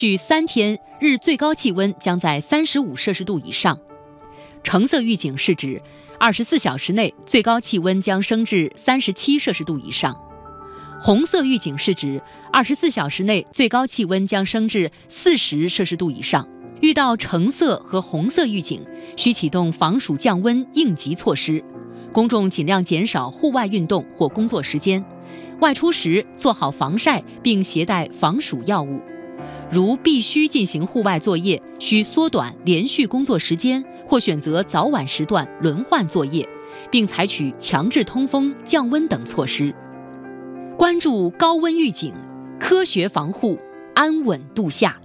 续3天日最高气温将在35摄氏度以上。橙色预警是指24小时内最高气温将升至37摄氏度以上。红色预警是指24小时内最高气温将升至40摄氏度以上。遇到橙色和红色预警，需启动防暑降温应急措施。公众尽量减少户外运动或工作时间，外出时做好防晒并携带防暑药物。如必须进行户外作业，需缩短连续工作时间或选择早晚时段轮换作业，并采取强制通风、降温等措施。关注高温预警，科学防护，安稳度夏。